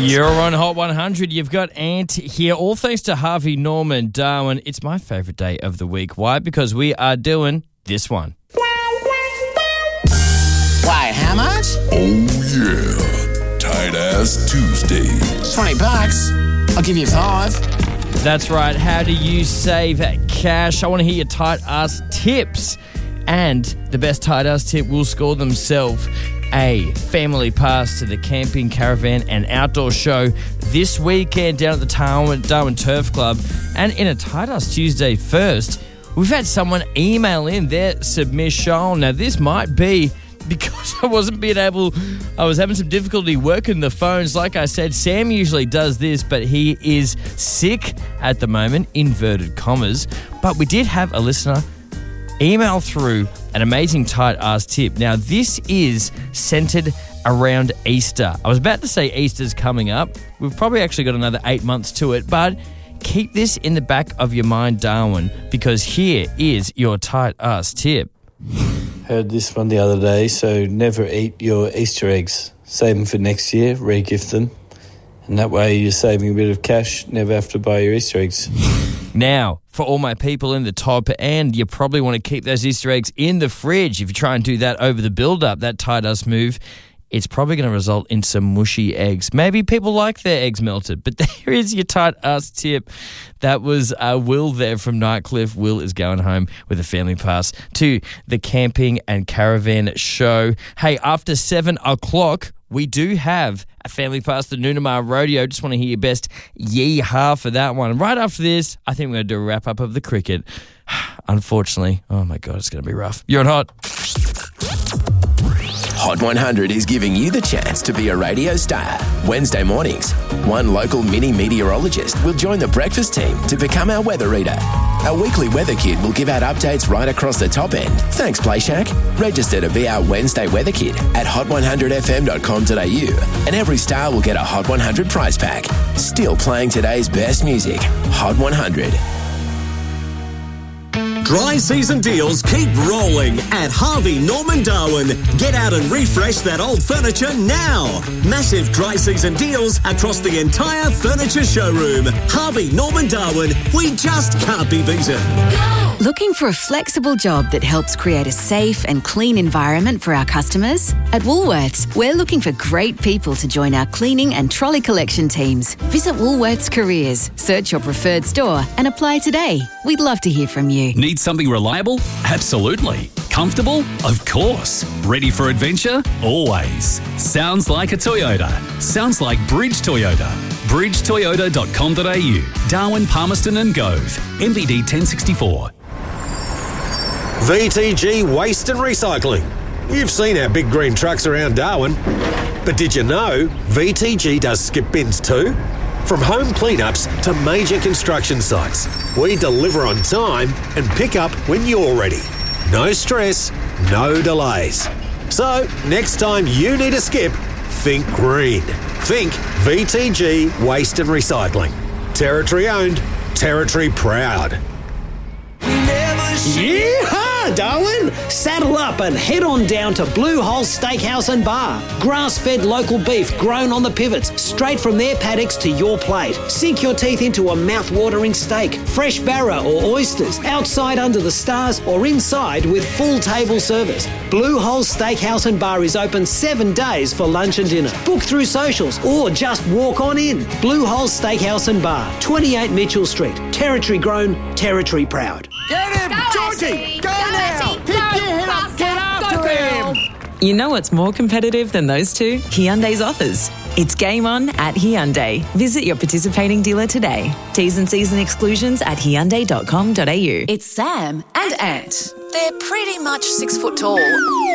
You're on Hot 100. You've got Ant here, all thanks to Harvey Norman Darwin. It's my favourite day of the week. Why? Because we are doing this one. Why, how much? Oh, yeah. Tight Ass Tuesdays. $20. I'll give you 5. That's right. How do you save cash? I want to hear your tight ass tips. And the best tight ass tip will score themselves a family pass to the camping, caravan and outdoor show this weekend down at the Darwin Turf Club. And in a Tight Ass Tuesday first, we've had someone email in their submission. Now, this might be because I was having some difficulty working the phones. Like I said, Sam usually does this, but he is sick at the moment, inverted commas. But we did have a listener email through an amazing tight ass tip. Now, this is centered around Easter. I was about to say Easter's coming up. We've probably actually got another 8 months to it, but keep this in the back of your mind, Darwin, because here is your tight ass tip. Heard this one the other day, so never eat your Easter eggs. Save them for next year, re-gift them. And that way you're saving a bit of cash, never have to buy your Easter eggs. Now, for all my people in the top end, you probably want to keep those Easter eggs in the fridge. If you try and do that over the build-up, that tight ass move, it's probably going to result in some mushy eggs. Maybe people like their eggs melted, but there is your tight ass tip. That was Will there from Nightcliff. Will is going home with a family pass to the camping and caravan show. Hey, after 7 o'clock, we do have a family pass to Noonamar Rodeo. Just want to hear your best yee-haw for that one. Right after this, I think we're going to do a wrap-up of the cricket. Unfortunately, oh my God, it's going to be rough. You're on Hot. Hot 100 is giving you the chance to be a radio star. Wednesday mornings, one local mini meteorologist will join the breakfast team to become our weather reader. Our weekly weather kid will give out updates right across the top end. Thanks, Play Shack. Register to be our Wednesday weather kid at hot100fm.com.au, and every star will get a Hot 100 prize pack. Still playing today's best music. Hot 100. Dry season deals keep rolling at Harvey Norman Darwin. Get out and refresh that old furniture now. Massive dry season deals across the entire furniture showroom. Harvey Norman Darwin, we just can't be beaten. Looking for a flexible job that helps create a safe and clean environment for our customers? At Woolworths, we're looking for great people to join our cleaning and trolley collection teams. Visit Woolworths Careers, search your preferred store and apply today. We'd love to hear from you. Need something reliable? Absolutely. Comfortable? Of course. Ready for adventure? Always. Sounds like a Toyota. Sounds like Bridge Toyota. bridgetoyota.com.au. Darwin, Palmerston and Gove. MVD 1064. VTG Waste and Recycling. You've seen our big green trucks around Darwin, but did you know VTG does skip bins too? From home cleanups to major construction sites, we deliver on time and pick up when you're ready. No stress, no delays. So, next time you need a skip, think green. Think VTG Waste and Recycling. Territory owned, territory proud. Yeehaw, Darwin! Saddle up and head on down to Blue Hole Steakhouse and Bar. Grass-fed local beef grown on the pivots, straight from their paddocks to your plate. Sink your teeth into a mouth-watering steak, fresh barra or oysters, outside under the stars or inside with full table service. Blue Hole Steakhouse and Bar is open 7 days for lunch and dinner. Book through socials or just walk on in. Blue Hole Steakhouse and Bar, 28 Mitchell Street. Territory grown, territory proud. Get him! Georgie! Go now! Pick your head up! Get after him! You know what's more competitive than those two? Hyundai's offers. It's game on at Hyundai. Visit your participating dealer today. T's and C's and exclusions at Hyundai.com.au. It's Sam and Ant. They're pretty much 6 foot tall,